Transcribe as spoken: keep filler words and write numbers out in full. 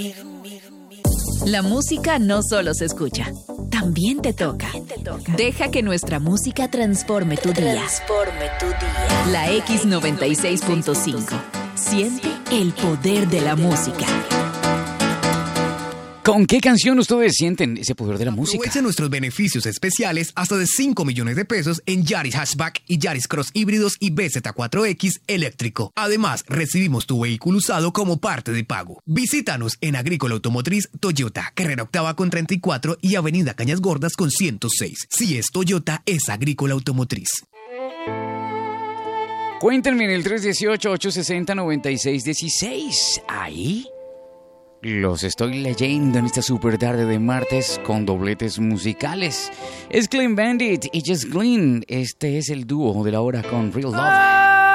La música no solo se escucha, también te toca. Deja que nuestra música transforme tu día. Transforme tu día. La X noventa y seis punto cinco. Siente el poder de la música. ¿Con qué canción ustedes sienten ese poder de la música? Aprovecha nuestros beneficios especiales hasta de cinco millones de pesos en Yaris Hatchback y Yaris Cross híbridos y B Z cuatro X eléctrico. Además, recibimos tu vehículo usado como parte de pago. Visítanos en Agrícola Automotriz Toyota, Carrera Octava con treinta y cuatro y Avenida Cañas Gordas con ciento seis. Si es Toyota, es Agrícola Automotriz. Cuéntenme en el tres uno ocho, ocho seis cero, nueve seis uno seis. Ahí los estoy leyendo en esta super tarde de martes con dobletes musicales. Es Clean Bandit y Just Clean. Este es el dúo de la hora con Real Love.